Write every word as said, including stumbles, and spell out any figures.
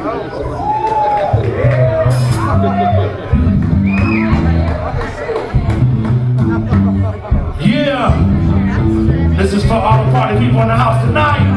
Yeah, this is for all the party people in the house tonight.